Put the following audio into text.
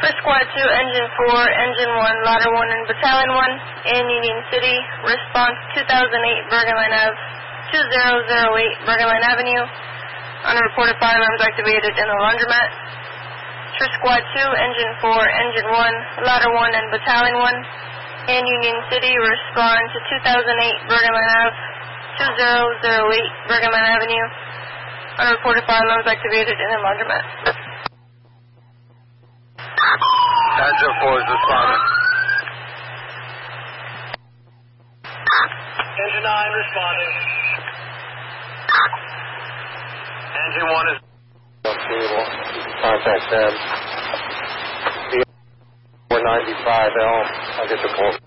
For Squad 2, Engine 4, Engine 1, Ladder 1, and Battalion 1 in Union City. Response 2008 Bergen Line Ave, 2008 Bergen Line Avenue. Unreported fire alarms activated in the laundromat. For Squad 2, Engine 4, Engine 1, Ladder 1, and Battalion 1 in Union City. Respond to 2008 Bergen Line Ave, 2008 Bergen Line Avenue. Unreported fire alarms activated in the laundromat. Engine 4 is responding. Engine 9 responding. Engine 1 is cable. Contact them. 495L. I'll get the port.